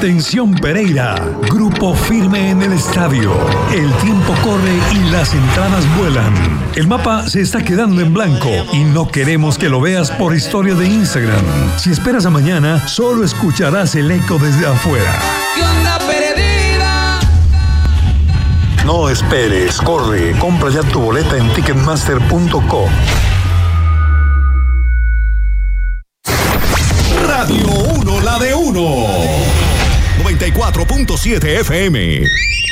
Atención Pereira, grupo firme en el estadio. El tiempo corre y las entradas vuelan. El mapa se está quedando en blanco y no queremos que lo veas por historia de Instagram. Si esperas a mañana, solo escucharás el eco desde afuera. ¿Qué onda, perdida? No esperes, corre, compra ya tu boleta en ticketmaster.co. Radio 1, la de 1. 94.7 FM.